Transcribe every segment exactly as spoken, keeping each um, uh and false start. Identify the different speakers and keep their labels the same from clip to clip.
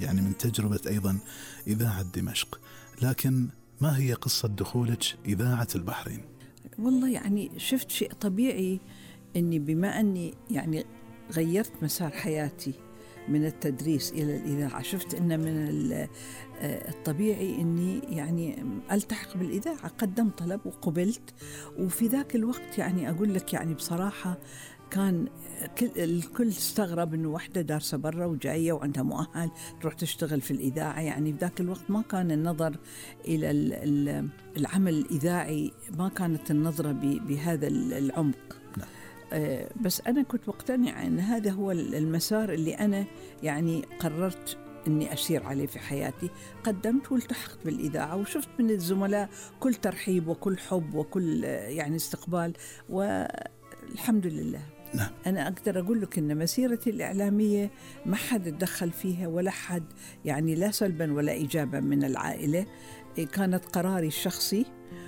Speaker 1: يعني من تجربة أيضا إذاعة دمشق، لكن ما هي قصة دخولك إذاعة البحرين؟
Speaker 2: والله يعني شفت شيء طبيعي، أني بما أني يعني غيرت مسار حياتي من التدريس إلى الإذاعة، شفت أن من الطبيعي أني يعني ألتحق بالإذاعة. قدمت طلب وقبلت. وفي ذاك الوقت يعني أقول لك يعني بصراحة كان الكل استغرب أنه واحدة دارسة برا وجاية وعندها مؤهل تروح تشتغل في الإذاعة. يعني في ذاك الوقت ما كان النظر إلى العمل الإذاعي، ما كانت النظرة بهذا العمق.
Speaker 1: لا.
Speaker 2: بس أنا كنت مقتنعة أن هذا هو المسار اللي أنا يعني قررت أني أسير عليه في حياتي. قدمت والتحقت بالإذاعة، وشفت من الزملاء كل ترحيب وكل حب وكل يعني استقبال، والحمد لله.
Speaker 1: نعم.
Speaker 2: أنا أقدر أقول لك أن مسيرتي الإعلامية ما حد تدخل فيها ولا حد، يعني لا سلبا ولا إيجابا من العائلة. كانت قراري الشخصي،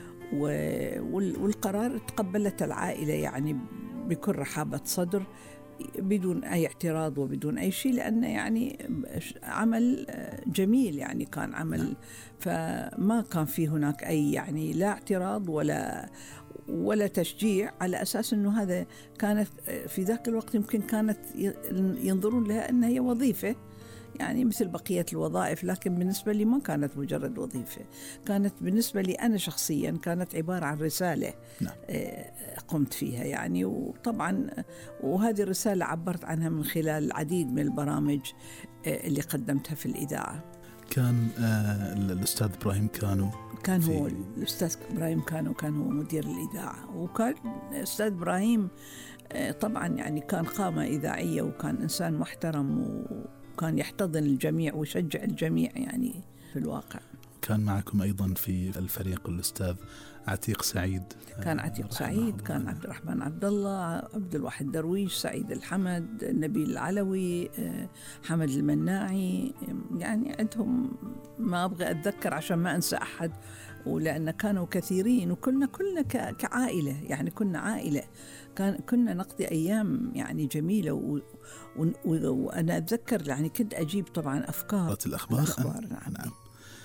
Speaker 2: والقرار تقبلت العائلة يعني بكل رحابة صدر، بدون أي اعتراض وبدون أي شيء، لأنه يعني عمل جميل، يعني كان عمل، فما كان في هناك أي يعني لا اعتراض ولا ولا تشجيع، على أساس أنه هذا كانت في ذاك الوقت يمكن كانت ينظرون لها أنها هي وظيفة يعني مثل بقية الوظائف، لكن بالنسبة لي ما كانت مجرد وظيفة، كانت بالنسبة لي أنا شخصيا كانت عبارة عن رسالة.
Speaker 1: نعم.
Speaker 2: قمت فيها يعني. وطبعا وهذه الرسالة عبرت عنها من خلال العديد من البرامج اللي قدمتها في الإذاعة.
Speaker 1: كان الأستاذ إبراهيم كانو
Speaker 2: كان هو الأستاذ إبراهيم كانو كان هو مدير الإذاعة. وكان الأستاذ إبراهيم طبعا يعني كان قامة إذاعية، وكان إنسان محترم، وكان يحتضن الجميع ويشجع الجميع يعني في الواقع.
Speaker 1: كان معكم أيضا في الفريق الأستاذ عتيق سعيد.
Speaker 2: كان عتيق سعيد، كان عبد الرحمن عبد الله، عبد الواحد درويش، سعيد الحمد، نبيل العلوي، حمد المناعي. يعني عندهم ما أبغى أتذكر عشان ما أنسى أحد، ولأن كانوا كثيرين، وكلنا كلنا كعائلة، يعني كنا عائلة، كان كنا نقضي أيام يعني جميلة. و وأنا أتذكر يعني كنت أجيب طبعا أفكار
Speaker 1: الأخبار,
Speaker 2: الأخبار. نعم.
Speaker 1: نعم.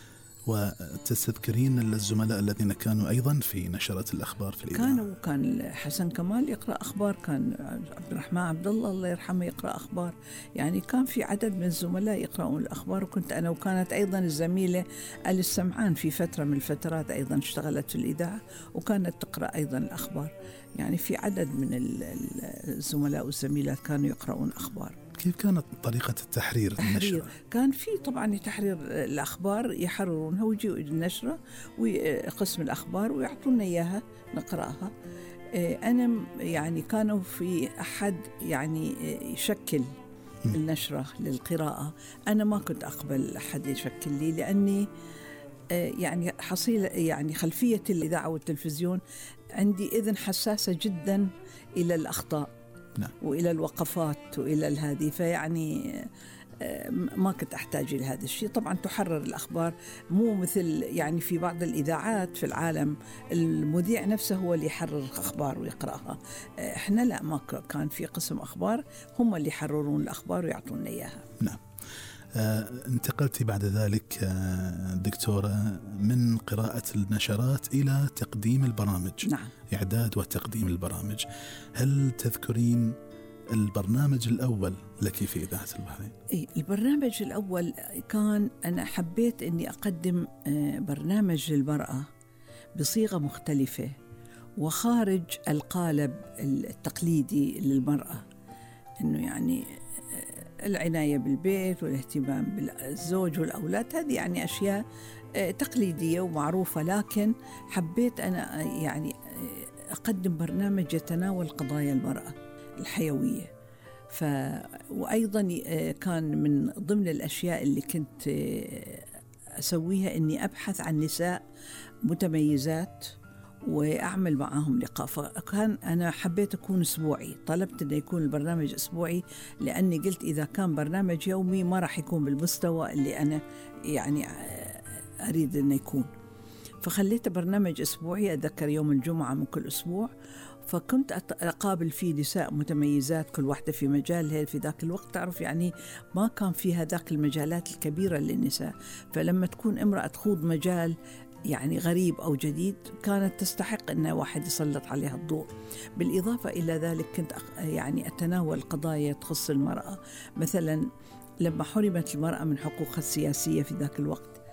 Speaker 1: وتستذكرين الزملاء الذين كانوا أيضا في نشرة الأخبار في الإذاعة؟
Speaker 2: كانوا كان حسن كمال يقرأ أخبار، كان عبد الرحمن عبد الله الله يرحمه يقرأ أخبار، يعني كان في عدد من الزملاء يقرأون الأخبار، وكنت أنا. وكانت أيضا الزميلة آل السمعان في فترة من الفترات أيضا اشتغلت في الإذاعة، وكانت تقرأ أيضا الأخبار. يعني في عدد من الزملاء والزميلات كانوا يقرؤون أخبار.
Speaker 1: كيف كانت طريقة التحرير؟
Speaker 2: تحرير كان في طبعا تحرير الأخبار، يحررونها ويجوا النشرة وقسم الأخبار ويعطونا إياها نقرأها. أنا يعني كانوا في أحد يعني يشكل النشرة للقراءة، أنا ما كنت أقبل أحد يشكل لي، لأني يعني حصيلة يعني خلفية الإذاعة والتلفزيون عندي إذن حساسة جدا إلى الأخطاء.
Speaker 1: نعم.
Speaker 2: وإلى الوقفات وإلى هذه، فيعني ما كنت أحتاج إلى هذا الشيء. طبعا تحرر الأخبار، مو مثل يعني في بعض الإذاعات في العالم المذيع نفسه هو اللي يحرر الأخبار ويقرأها. إحنا لا، ما كان في قسم أخبار هم اللي يحررون الأخبار ويعطونا إياها.
Speaker 1: نعم. آه، انتقلت بعد ذلك آه، دكتورة من قراءة النشرات إلى تقديم البرامج.
Speaker 2: نعم.
Speaker 1: إعداد وتقديم البرامج. هل تذكرين البرنامج الأول لك في إذاعة البحرين؟
Speaker 2: إيه، البرنامج الأول كان أنا حبيت أني أقدم آه، برنامج للمرأة بصيغة مختلفة وخارج القالب التقليدي للمرأة، أنه يعني العناية بالبيت والاهتمام بالزوج والأولاد، هذه يعني أشياء تقليدية ومعروفة، لكن حبيت أنا يعني أقدم برنامج يتناول قضايا المرأة الحيوية. ف... وأيضا كان من ضمن الأشياء اللي كنت أسويها أني أبحث عن نساء متميزات وأعمل معهم لقاء. فكان أنا حبيت أكون أسبوعي، طلبت أن يكون البرنامج أسبوعي، لأني قلت إذا كان برنامج يومي ما راح يكون بالمستوى اللي أنا يعني أريد أن يكون. فخليت برنامج أسبوعي، أتذكر يوم الجمعة من كل أسبوع. فكنت أقابل فيه نساء متميزات كل واحدة في مجالها. في ذاك الوقت تعرف يعني ما كان فيها ذاك المجالات الكبيرة للنساء، فلما تكون امرأة تخوض مجال يعني غريب أو جديد كانت تستحق أن واحد يسلط عليها الضوء. بالإضافة إلى ذلك كنت يعني أتناول قضايا تخص المرأة، مثلا لما حرمت المرأة من حقوقها السياسية في ذاك الوقت